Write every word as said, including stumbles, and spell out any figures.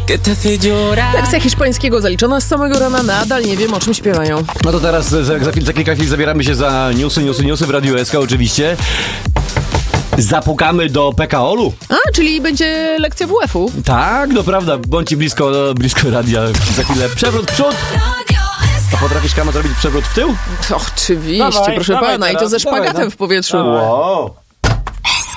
Lekcja hiszpańskiego zaliczona z samego rana, nadal nie wiem, o czym śpiewają. No to teraz za, za, za kilka chwil zabieramy się za newsy, newsy, newsy w Radiu S K oczywiście. Zapukamy do P K O-lu. A, czyli będzie lekcja W F-u. Tak, no prawda, bądź blisko, blisko radia. Za chwilę przewrót w przód. A potrafisz, Kama, zrobić przewrót w tył? Oczywiście, dawaj, proszę dawaj pana, teraz, i to ze szpagatem dawaj, no. w powietrzu. Wow.